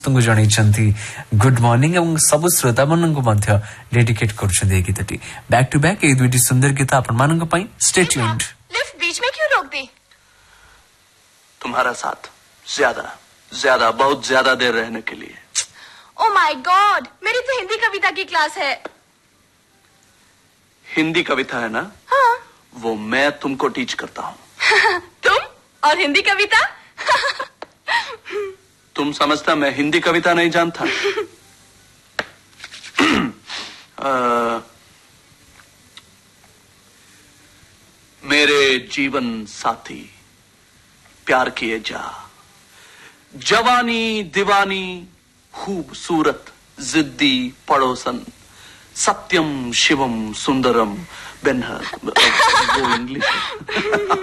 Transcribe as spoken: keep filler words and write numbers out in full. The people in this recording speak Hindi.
तुमको जणाइछन्ती गुड मॉर्निंग एवं सब श्रोता मननको मध्य डेडिकेट गर्छन् ए गीतटी बैक टू बैक ए दुईटी सुंदर गीत आपण मानको पई स्टे ट्यून्ड। लिफ्ट बीच में क्यों रोक दी? तुम्हारा साथ ज्यादा ज्यादा बहुत ज्यादा देर रहने के लिए। ओ माय गॉड, मेरी तो हिंदी कविता की क्लास है। हिंदी कविता है ना? हाँ। वो मैं तुमको टीच करता हूँ। तुम और हिंदी कविता? तुम समझता मैं हिंदी कविता नहीं जानता? आ, मेरे जीवन साथी प्यार किए जा, जवानी दीवानी खूबसूरत जिद्दी पड़ोसन, सत्यम शिवम सुंदरम बेनहर। वो इंग्लिश